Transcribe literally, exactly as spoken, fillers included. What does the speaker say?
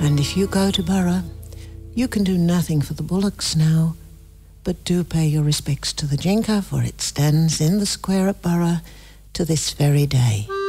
And if you go to Burra, you can do nothing for the bullocks now, but do pay your respects to the Jinka, for it stands in the square at Burra to this very day.